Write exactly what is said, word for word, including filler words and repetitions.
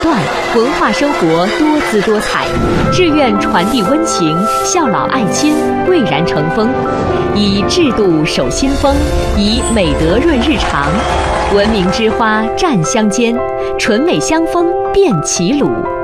段文化生活多姿多彩，志愿传递温情，孝老爱亲，蔚然成风。以制度守新风，以美德润日常。文明之花绽乡间，醇美香风遍齐鲁。